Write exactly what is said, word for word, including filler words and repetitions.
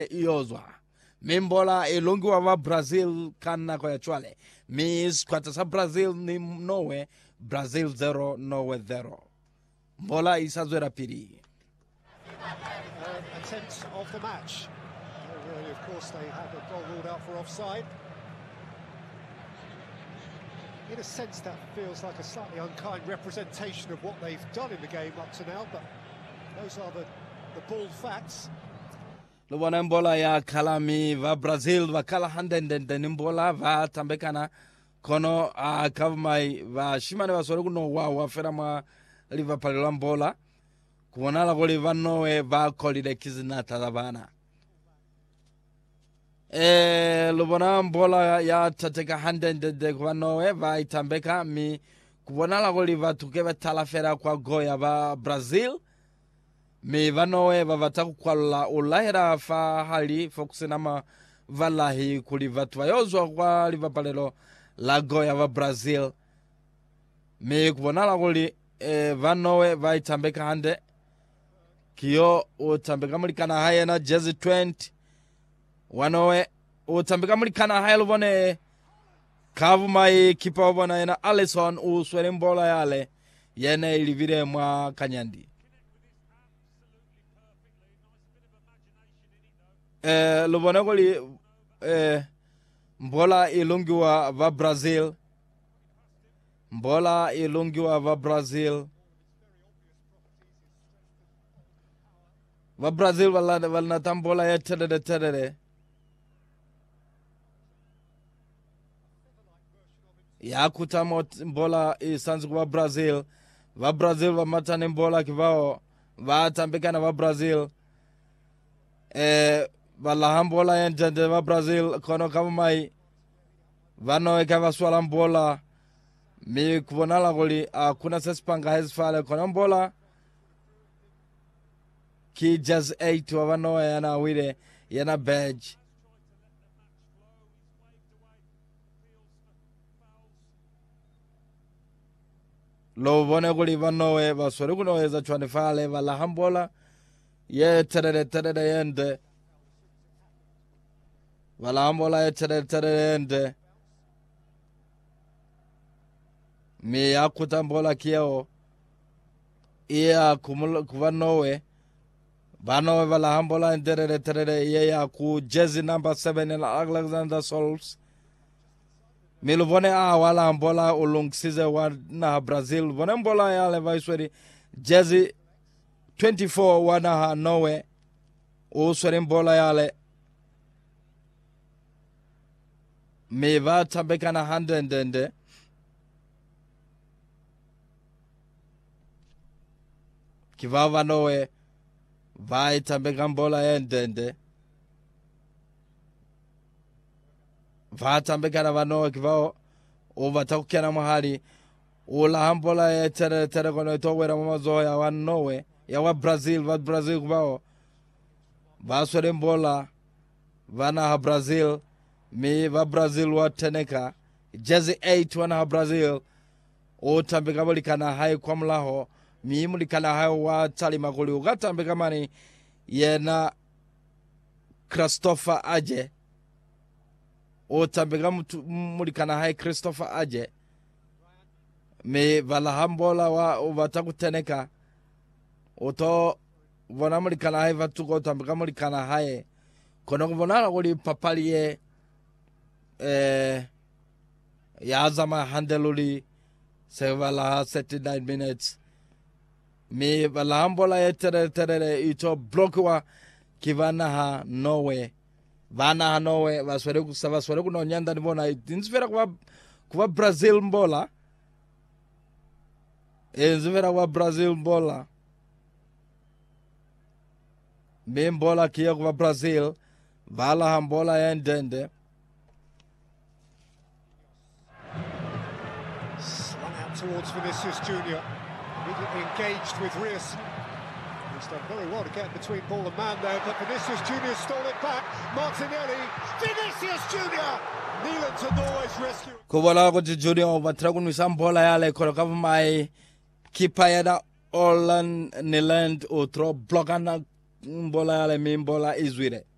iyozwa mimbola ilungi wa Brazil kana kwa chwale mis kwata sa Brazil ni Norway Brazil zero Norway zero mbola isazwera pili. Uh, attempts of the match. Very early, of course, they had a goal ruled out for offside. In a sense, that feels like a slightly unkind representation of what they've done in the game up to now, but those are the, the bald facts. Lubona mbola ya kalami va Brazil va kala handende mbola va tambekana kono a kavmai va shimane va sore kuno wa wa fera ma Liverpool la mbola kuona la goli va noe va kolide kizina tadabana. E lubona mbola ya tateka handende de kwa noe va itambeka mi kuona la goli va tukeva talafera kwa goya va Brazil. Me vanoe vavataku kwa ulahera fa hali fokusenama valahi kulivatu yozwa kwa Liverpool la goya va Brazil. Me kubonala goli e, vanoe vaitambeka hande kiyo utambeka mulikana haya na jersey twenty wanoe utambeka mulikana haya luvone kavu mai kipa wabona yena Alisson uswere mbola yale yene ilivire mwa kanyandi. Eh, lubona goli eh, mbola ilungi wa va Brazil mbola ilungi wa va Brazil va Brazil wala wala tambola ya tedede tedede ya kutamo mbola isanzu wa Brazil va Brazil va matane mbola kivao va tambekana va Brazil eh Bala mbola yendende wa Brazil kono kama mai vano ekava swala mbola mi kubonala goli uh, kuna sespanga hezfale kono mbola ki jazz eight wa vano yana wile yana badge lo vone goli vano e vasore kuno eza chwane fale vala mbola ye terere terere yende wala mbola ya tere tere ende mi ya kutambola kiao iya kuva Norway banowe wala hambola tere tere iya ya ku jersey number seven in Alexander Sols mi luvone a wala hambola ulung size wana Brazil vone mbola ya levaisweri jersey twenty-four wana ha Norway usweri mbola yale me va tambekana handende kivava noe vai tambeka mbola yendende va tambekana vanoe kivao ova takukena mahali ula hambola ya tere tere kono itowera mamazo ya wa noe ya wa Brazil va Brazil kivao va swere mbola vana ha Brazil mi va Brazil wa teneka jersey eight wana ha Brazil o tambeka mulikana hai kwa mlaho mi mulikana hai wa tali magoli ugatambeka mani yena Christopher Aje o tambeka mulikana hai Christopher Aje mi vala hambola wa uvataku teneka oto vona mulikana hai vatuko tambeka mulikana hai kono kubonala goli papalie eh yazama handeluli sevala thirty-nine minutes mi balambola etere tere ito blokwa kivana ha Norway vana ha Norway vaswere kusava swere kuno nyanda nibona insvera kwa kwa Brazil mbola insvera kwa Brazil mbola mi mbola kia kwa Brazil vala ha mbola yendende towards Vinicius Junior, immediately engaged with Reus. He's done very well to get between ball and man there, but Vinicius Junior stole it back. Martinelli, Vinicius Junior, kneeling to Norway's rescue. Kubola ko Junior vatragun misambola yale koroka mai kipa yada Orlan Niland utro blokana mbola yale mimbola izwire.